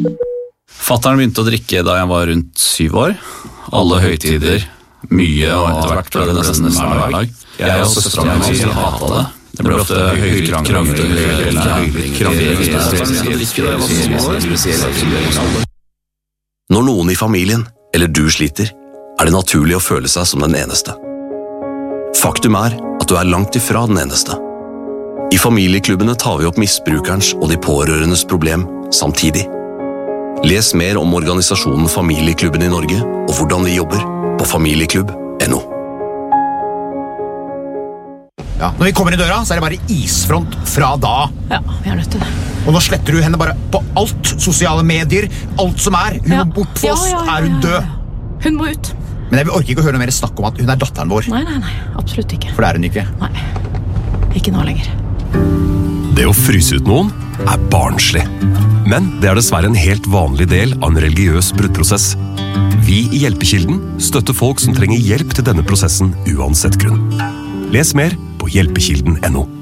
Fatteren begynte å drikke da jeg var rundt 7 år. Alle høytider, mye og etter hvert ble det nesten hver dag. Jeg og søsteren min hatet det. Det ble ofte høykrangler. Når noen i familien, eller du sliter, er det naturlig å føle seg som den eneste. Faktum er at du er langt ifra den eneste. I familieklubbene tar vi opp misbrukerens og de pårørendes problem samtidig. Les mer om organisasjonen Familieklubben i Norge og hvordan de jobber på familieklubb.no. Ja, når vi kommer i døra, så er det bare isfront fra da. Ja, vi er nødt til det. Og nå sletter du henne bare på alt, sosiale medier, alt som er. Hun må bort for oss, er hun død. Hun må ut. Men jeg orker ikke å høre noe mer snakk om at hun er datteren vår. Nei, absolutt ikke. For det er hun ikke. Nei, ikke nå lenger. Det å fryse ut noen er barnslig. Men det er dessverre en helt vanlig del av en religiøs bruddprosess. Vi i Hjelpekilden støtter folk som trenger hjelp til denne prosessen uansett grunn. Les mer på hjelpekilden.no.